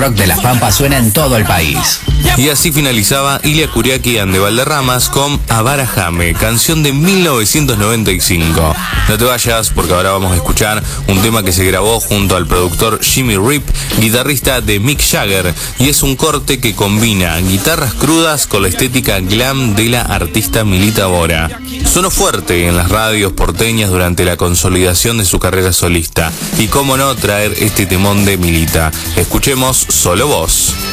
rock de Las Pampas suena en todo el país. Y así finalizaba Ilia Kuriaki and the Valderramas con Abarajame, canción de 1995. No te vayas porque ahora vamos a escuchar un tema que se grabó junto al productor Jimmy Rip, guitarrista de Mick Jagger, y es un corte que combina guitarras crudas con la estética glam de la artista Milita Bora. Sonó fuerte en las radios porteñas durante la consolidación de su carrera solista, y cómo no traer este temón de Milita. Escuchemos Solo Vos.